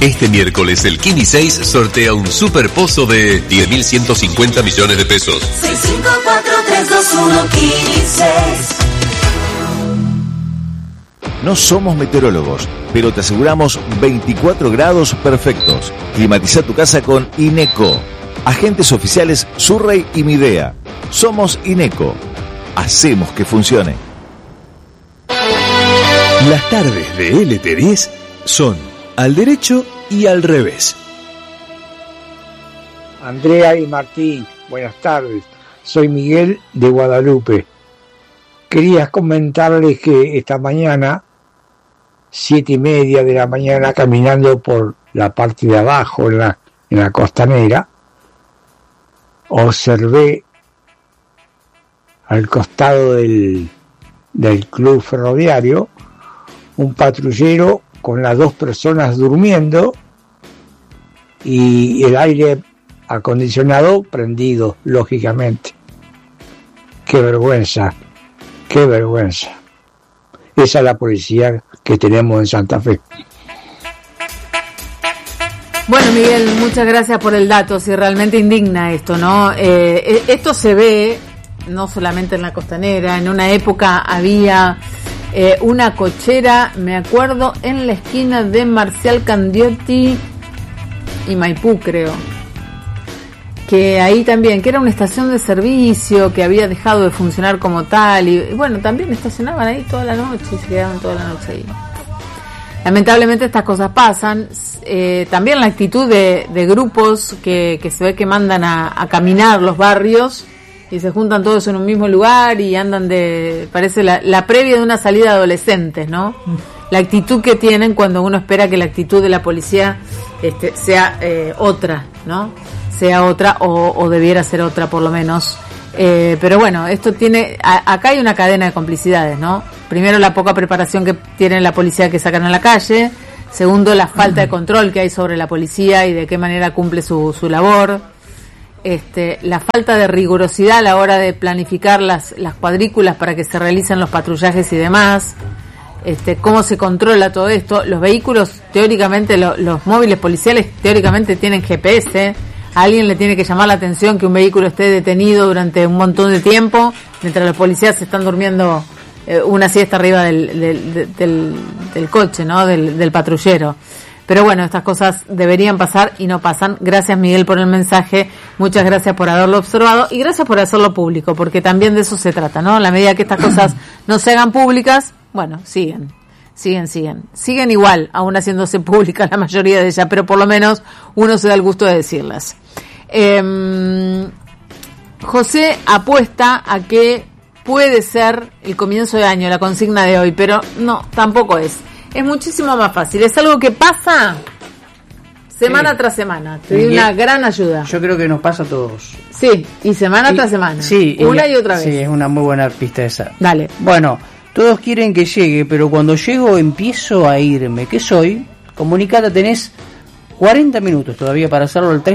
Este miércoles el Kini 6 sortea un super pozo de 10.150 millones de pesos. 654-321 Kini 6. No somos meteorólogos, pero te aseguramos 24 grados perfectos. Climatiza tu casa con Ineco. Agentes oficiales Surrey y Midea. Somos Ineco. Hacemos que funcione. Las tardes de LT10 son al derecho y al revés. Andrea y Martín, buenas tardes. Soy Miguel de Guadalupe. Quería comentarles que esta mañana, 7:30 de la mañana, caminando por la parte de abajo, en la costanera, observé al costado del club ferroviario un patrullero con las dos personas durmiendo y el aire acondicionado prendido, lógicamente. Qué vergüenza, qué vergüenza. Esa es la policía que tenemos en Santa Fe. Bueno, Miguel, muchas gracias por el dato. Si realmente indigna esto, ¿no? Esto se ve no solamente en la costanera. En una época había una cochera, me acuerdo, en la esquina de Marcial Candioti y Maipú, creo. Que ahí también, que era una estación de servicio que había dejado de funcionar como tal. Y bueno, también estacionaban ahí toda la noche y se quedaban toda la noche ahí. Lamentablemente estas cosas pasan. También la actitud de grupos que se ve que mandan a caminar los barrios y se juntan todos en un mismo lugar y andan parece la previa de una salida de adolescentes, ¿no? La actitud que tienen cuando uno espera que la actitud de la policía sea otra, ¿no? Sea otra o debiera ser otra por lo menos. Pero bueno, esto acá hay una cadena de complicidades, ¿no? Primero, la poca preparación que tiene la policía que sacan a la calle. Segundo, la falta de control que hay sobre la policía y de qué manera cumple su labor. La falta de rigurosidad a la hora de planificar las cuadrículas para que se realicen los patrullajes y demás. Cómo se controla todo esto. Los vehículos, teóricamente, los móviles policiales, teóricamente tienen GPS. A alguien le tiene que llamar la atención que un vehículo esté detenido durante un montón de tiempo, mientras los policías se están durmiendo una siesta arriba del coche, ¿no? Del patrullero. Pero bueno, estas cosas deberían pasar y no pasan. Gracias, Miguel, por el mensaje. Muchas gracias por haberlo observado y gracias por hacerlo público, porque también de eso se trata, ¿no? A la medida que estas cosas no se hagan públicas, bueno, siguen igual, aún haciéndose públicas la mayoría de ellas, pero por lo menos uno se da el gusto de decirlas. José apuesta a que puede ser el comienzo de año la consigna de hoy, pero no, tampoco es muchísimo más fácil, es algo que pasa semana tras semana. Te doy una gran ayuda. Yo creo que nos pasa a todos. Sí, y semana tras semana. Sí, y otra vez. Sí, es una muy buena pista esa. Dale. Bueno, todos quieren que llegue, pero cuando llego empiezo a irme. ¿Qué soy? Comunicate, tenés 40 minutos todavía para hacerlo al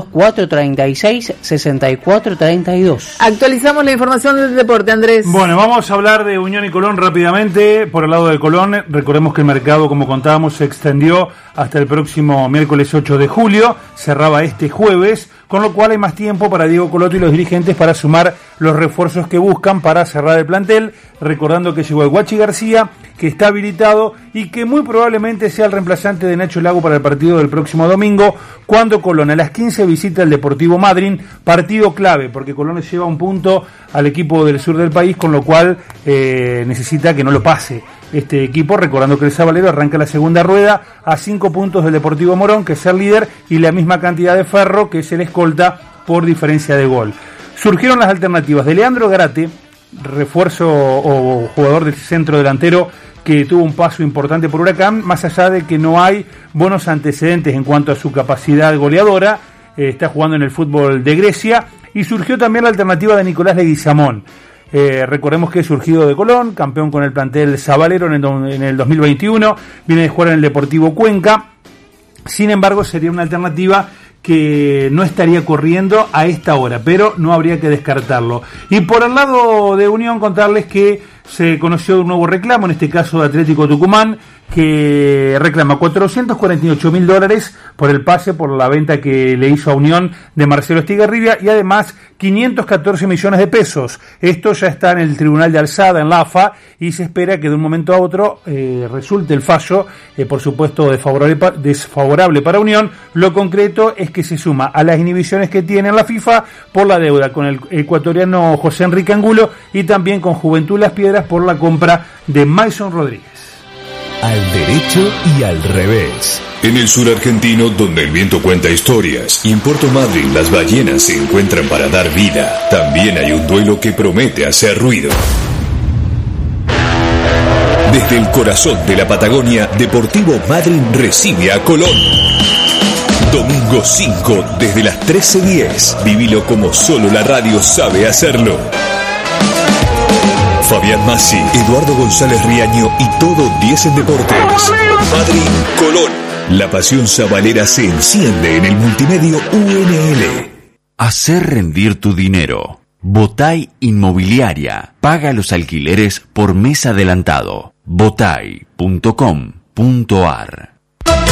342-436-6432. Actualizamos la información del deporte, Andrés. Bueno, vamos a hablar de Unión y Colón rápidamente. Por el lado de Colón, recordemos que el mercado, como contábamos, se extendió hasta el próximo miércoles 8 de julio. Cerraba este jueves, con lo cual hay más tiempo para Diego Coloto y los dirigentes para sumar los refuerzos que buscan para cerrar el plantel. Recordando que llegó el Guachi García, que está habilitado y que muy probablemente sea el reemplazante de Nacho Lago para el partido del próximo domingo, cuando Colón a las 15 visita el Deportivo Madryn, partido clave, porque Colón le lleva un punto al equipo del sur del país, con lo cual necesita que no lo pase este equipo, recordando que el Sabalero arranca la segunda rueda a 5 puntos del Deportivo Morón, que es el líder, y la misma cantidad de Ferro, que es el escolta, por diferencia de gol. Surgieron las alternativas de Leandro Garate, refuerzo o jugador del centro delantero que tuvo un paso importante por Huracán, más allá de que no hay buenos antecedentes en cuanto a su capacidad goleadora. Está jugando en el fútbol de Grecia, y surgió también la alternativa de Nicolás Leguizamón. Recordemos que es surgido de Colón, campeón con el plantel Sabalero en el 2021, viene de jugar en el Deportivo Cuenca. Sin embargo, sería una alternativa que no estaría corriendo a esta hora, pero no habría que descartarlo. Y por el lado de Unión, contarles que se conoció un nuevo reclamo, en este caso de Atlético Tucumán, que reclama $448.000 por el pase, por la venta que le hizo a Unión de Marcelo Estigarribia, y además 514 millones de pesos. Esto ya está en el Tribunal de Alzada, en la AFA, y se espera que de un momento a otro resulte el fallo, por supuesto desfavorable para Unión. Lo concreto es que se suma a las inhibiciones que tiene la FIFA por la deuda con el ecuatoriano José Enrique Angulo y también con Juventud Las Piedras por la compra de Mason Rodríguez. Al derecho y al revés. En el sur argentino, donde el viento cuenta historias, y en Puerto Madryn las ballenas se encuentran para dar vida, también hay un duelo que promete hacer ruido. Desde el corazón de la Patagonia, Deportivo Madryn recibe a Colón. Domingo 5, desde las 13:10. Vivilo como solo la radio sabe hacerlo. Fabián Massi, Eduardo González Riaño y todo 10 en Deportes. Madryn Colón. La pasión sabalera se enciende en el multimedio UNL. Hacer rendir tu dinero. Botay Inmobiliaria. Paga los alquileres por mes adelantado. botay.com.ar